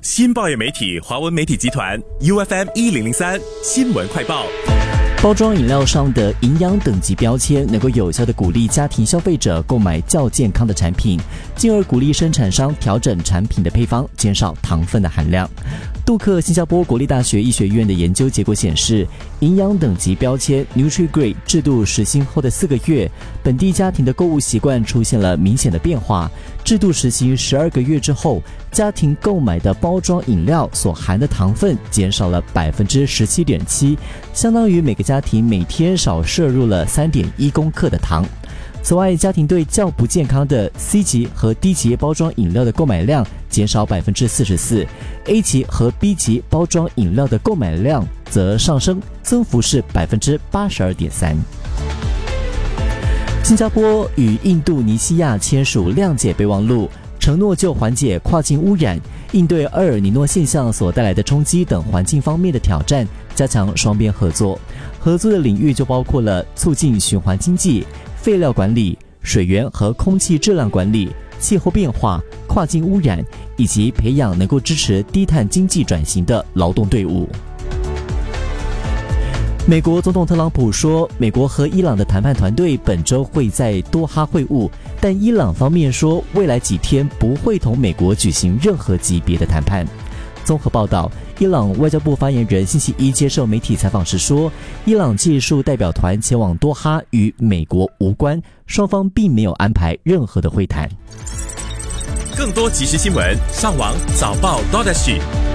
新报业媒体华文媒体集团 UFM1003 新闻快报。 包装饮料上的营养等级标签能够有效地鼓励家庭消费者购买较健康的产品，进而鼓励生产商调整产品的配方，减少糖分的含量。杜克新加坡国立大学医学院的研究结果显示，营养等级标签 NutriGrade 制度实行后的4个月，本地家庭的购物习惯出现了明显的变化。制度实行12个月之后，家庭购买的包装饮料所含的糖分减少了 17.7%， 相当于每个家庭每天少摄入了 3.1 公克的糖。此外，家庭对较不健康的 C 级和 D 级包装饮料的购买量减少 44%， A 级和 B 级包装饮料的购买量则上升，增幅是 82.3%。新加坡与印度尼西亚签署谅解备忘录，承诺就缓解跨境污染、应对厄尔尼诺现象所带来的冲击等环境方面的挑战，加强双边合作。合作的领域就包括了促进循环经济、废料管理、水源和空气质量管理、气候变化、跨境污染，以及培养能够支持低碳经济转型的劳动队伍。美国总统特朗普说，美国和伊朗的谈判团队本周会在多哈会晤，但伊朗方面说，未来几天不会同美国举行任何级别的谈判。综合报道，伊朗外交部发言人星期一接受媒体采访时说，伊朗技术代表团前往多哈与美国无关，双方并没有安排任何的会谈。 更多即时新闻，上网早报 .SG。